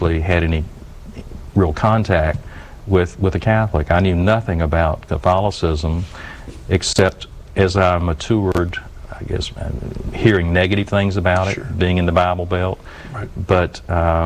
had any real contact with a Catholic. I knew nothing about Catholicism except as I matured, I guess, hearing negative things about Sure. it, being in the Bible Belt. Right. But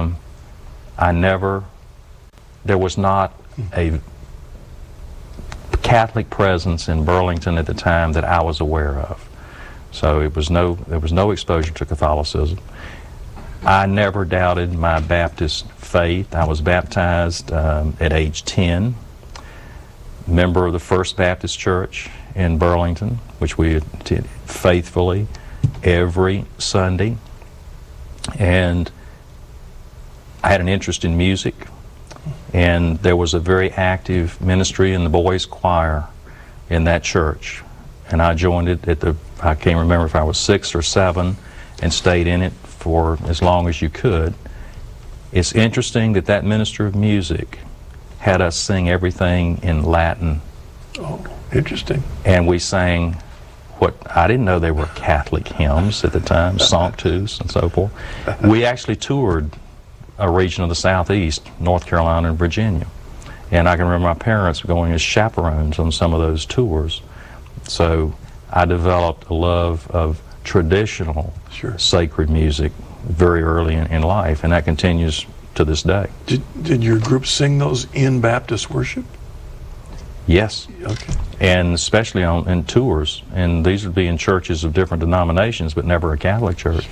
there was not a Catholic presence in Burlington at the time that I was aware of. So there was no exposure to Catholicism. I never doubted my Baptist faith. I was baptized at age 10, member of the First Baptist Church in Burlington, which we attended faithfully every Sunday. And I had an interest in music, and there was a very active ministry in the boys' choir in that church. And I joined it I can't remember if I was 6 or 7, and stayed in it for as long as you could. It's interesting that minister of music had us sing everything in Latin. Oh, interesting. And we sang I didn't know they were Catholic hymns at the time, Sanctus and so forth. We actually toured a region of the Southeast, North Carolina and Virginia. And I can remember my parents going as chaperones on some of those tours. So I developed a love of traditional Sure. sacred music very early in life, and that continues to this day. Did your group sing those in Baptist worship? Yes. Okay. And especially in tours, and these would be in churches of different denominations, but never a Catholic church.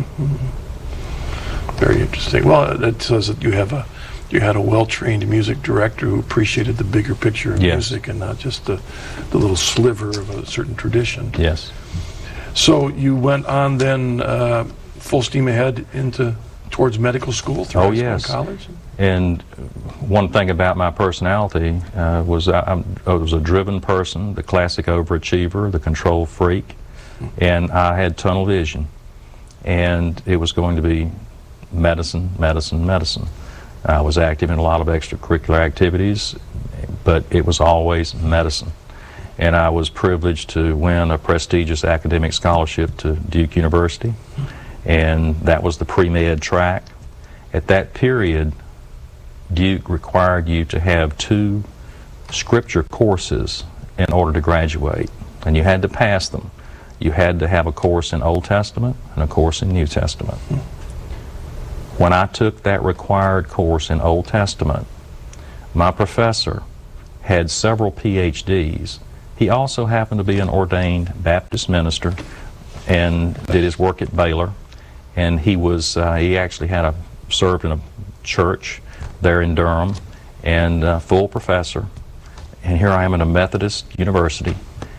Very interesting. Well, that says that you had a well-trained music director who appreciated the bigger picture of Yes. music and not just the little sliver of a certain tradition. Yes. So you went on then full steam ahead towards medical school through high school and college? And one thing about my personality was I was a driven person, the classic overachiever, the control freak, and I had tunnel vision. And it was going to be medicine, medicine, medicine. I was active in a lot of extracurricular activities, but it was always medicine. And I was privileged to win a prestigious academic scholarship to Duke University, and that was the pre-med track. At that period, Duke required you to have 2 scripture courses in order to graduate, and you had to pass them. You had to have a course in Old Testament and a course in New Testament. When I took that required course in Old Testament, my professor had several PhDs. He also happened to be an ordained Baptist minister and did his work at Baylor. And he actually served in a church there in Durham, and full professor. And here I am in a Methodist university.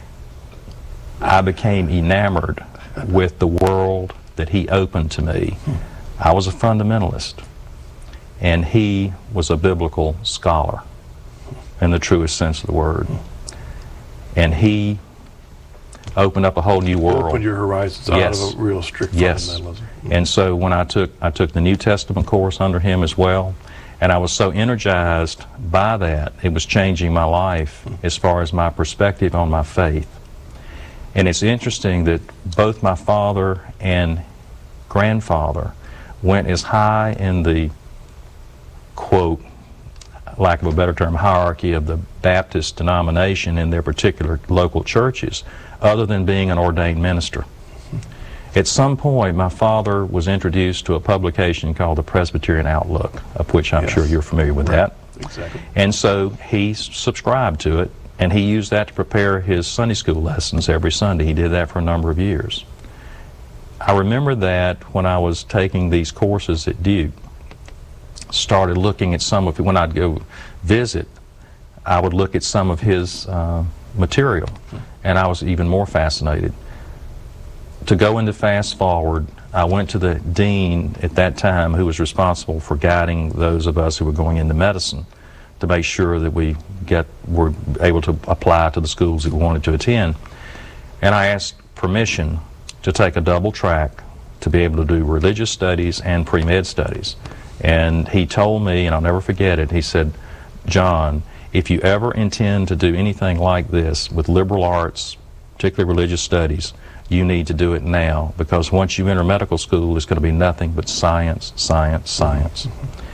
I became enamored with the world that he opened to me. I was a fundamentalist, and he was a biblical scholar in the truest sense of the word. And he opened up a whole new world. Opened your horizons out of a real strict fundamentalism. And so when I took the New Testament course under him as well, and I was so energized by that, it was changing my life as far as my perspective on my faith. And it's interesting that both my father and grandfather went as high in the, quote, lack of a better term, hierarchy of the Baptist denomination in their particular local churches, other than being an ordained minister. At some point, my father was introduced to a publication called the Presbyterian Outlook, of which I'm sure you're familiar with that. Exactly. And so he subscribed to it, and he used that to prepare his Sunday school lessons every Sunday. He did that for a number of years. I remember that when I was taking these courses at Duke, started looking at some of it. When I'd go visit, I would look at some of his material, and I was even more fascinated. To go into fast forward, I went to the dean at that time, who was responsible for guiding those of us who were going into medicine, to make sure that we were able to apply to the schools that we wanted to attend. And I asked permission to take a double track to be able to do religious studies and pre-med studies. And he told me, and I'll never forget it, he said, "John, if you ever intend to do anything like this with liberal arts, particularly religious studies, you need to do it now, because once you enter medical school, it's going to be nothing but science, science, science."